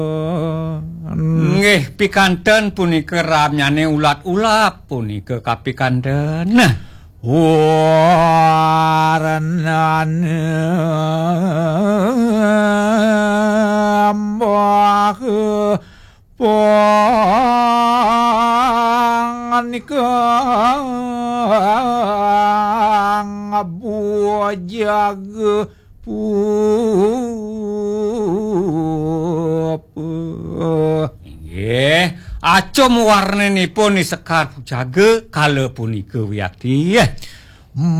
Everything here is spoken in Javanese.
Nggih pikanten punika ramyane ulat-ulat punika kapikanten. Waranane mbah panika ngabujag Nggih, acum warnanipun sekar jaga kala punika wiyadi.